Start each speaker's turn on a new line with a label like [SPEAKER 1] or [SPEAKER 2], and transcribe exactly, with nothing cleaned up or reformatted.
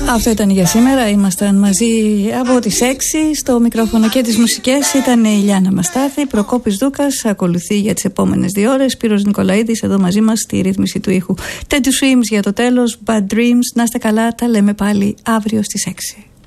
[SPEAKER 1] Αυτό ήταν για σήμερα. Ήμασταν μαζί από τις έξι. Στο μικρόφωνο και τις μουσικές ήταν η Ιλιάνα Μαστάθη. Προκόπης Δούκας ακολουθεί για τις επόμενες δύο ώρες. Σπύρος Νικολαίδης εδώ μαζί μας στη ρύθμιση του ήχου. Teddy Swims για το τέλος. Bad Dreams. Να είστε καλά. Τα λέμε πάλι αύριο στις έξι.